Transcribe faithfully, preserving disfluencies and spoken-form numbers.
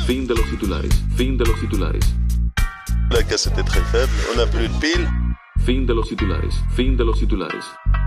Fin de los titulares. Fin de los titulares. La cassette est très faible, on n'a plus de piles. Fin de los titulares. Fin de los titulares.